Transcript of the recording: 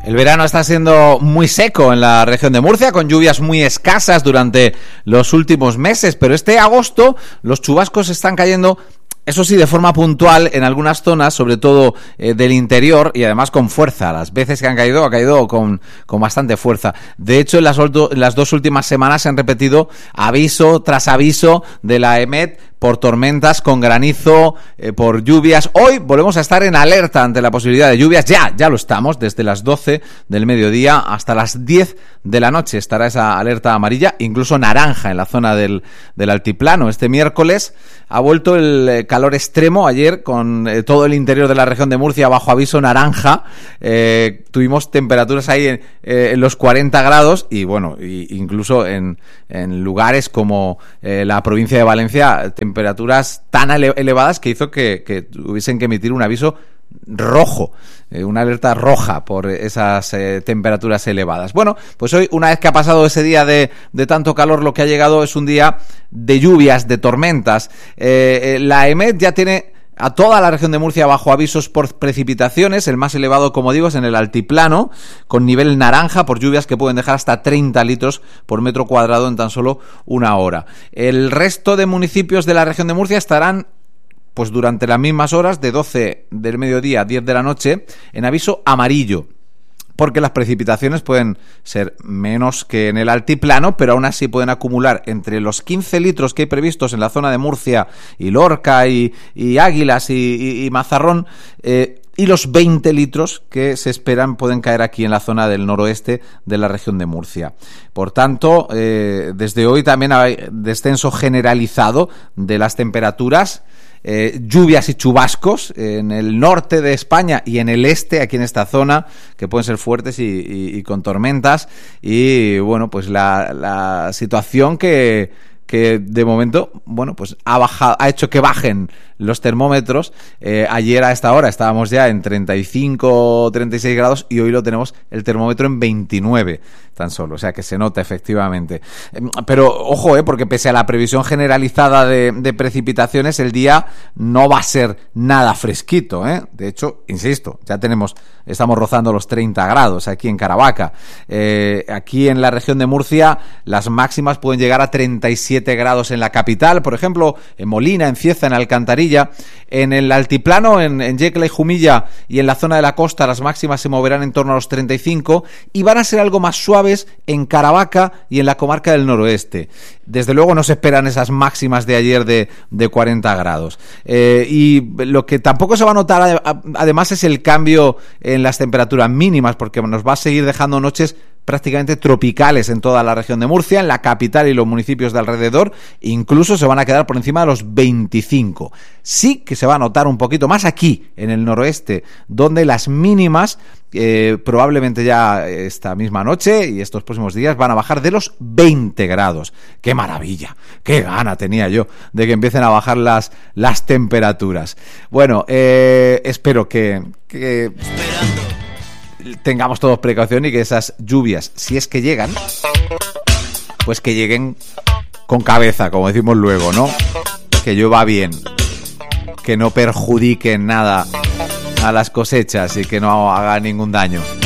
El verano está siendo muy seco en la región de Murcia, con lluvias muy escasas durante los últimos meses, pero este agosto los chubascos están cayendo, eso sí, de forma puntual en algunas zonas, sobre todo del interior, y además con fuerza. Las veces que ha caído con bastante fuerza. De hecho, en las dos últimas semanas se han repetido aviso tras aviso de la EMET por tormentas, con granizo, por lluvias. Hoy volvemos a estar en alerta ante la posibilidad de lluvias. Ya lo estamos, desde las 12 del mediodía hasta las 10 de la noche estará esa alerta amarilla, incluso naranja en la zona del altiplano. Este miércoles ha vuelto el calor extremo. Ayer, con todo el interior de la región de Murcia bajo aviso naranja, tuvimos temperaturas ahí en los 40 grados y bueno, incluso en lugares como la provincia de Valencia, temperaturas tan elevadas que hizo que tuviesen que emitir un aviso rojo, una alerta roja por esas temperaturas elevadas. Bueno, pues hoy, una vez que ha pasado ese día de tanto calor, lo que ha llegado es un día de lluvias, de tormentas. La EMET ya tiene a toda la región de Murcia bajo avisos por precipitaciones. El más elevado, como digo, es en el altiplano, con nivel naranja por lluvias que pueden dejar hasta 30 litros por metro cuadrado en tan solo una hora. El resto de municipios de la región de Murcia estarán, pues durante las mismas horas, de 12 del mediodía a 10 de la noche, en aviso amarillo, porque las precipitaciones pueden ser menos que en el altiplano, pero aún así pueden acumular entre los 15 litros que hay previstos en la zona de Murcia y Lorca y Águilas y Mazarrón, y los 20 litros que se esperan pueden caer aquí en la zona del noroeste de la región de Murcia. Por tanto, desde hoy también hay descenso generalizado de las temperaturas, lluvias y chubascos en el norte de España y en el este, aquí en esta zona, que pueden ser fuertes y con tormentas. Y bueno, pues la situación que de momento, bueno, pues ha hecho que bajen los termómetros. Ayer a esta hora estábamos ya en 35, 36 grados y hoy lo tenemos el termómetro en 29 tan solo, o sea que se nota efectivamente. Pero ojo, porque pese a la previsión generalizada de precipitaciones, el día no va a ser nada fresquito, De hecho, insisto, estamos rozando los 30 grados aquí en Caravaca. Aquí en la región de Murcia las máximas pueden llegar a 37 grados en la capital, por ejemplo, en Molina, en Cieza, en Alcantarilla. En el altiplano, en Yecla y Jumilla, y en la zona de la costa, las máximas se moverán en torno a los 35 y van a ser algo más suaves en Caravaca y en la comarca del noroeste. Desde luego no se esperan esas máximas de ayer de 40 grados. Y lo que tampoco se va a notar además es el cambio en las temperaturas mínimas, porque nos va a seguir dejando noches prácticamente tropicales en toda la región de Murcia, en la capital y los municipios de alrededor. Incluso se van a quedar por encima de los 25. Sí que se va a notar un poquito más aquí, en el noroeste, donde las mínimas probablemente ya esta misma noche y estos próximos días van a bajar de los 20 grados. ¡Qué maravilla! ¡Qué gana tenía yo de que empiecen a bajar las temperaturas! Bueno, espero que tengamos todos precaución y que esas lluvias, si es que llegan, pues que lleguen con cabeza, como decimos luego, ¿no? Que llueva bien, que no perjudiquen nada a las cosechas y que no haga ningún daño.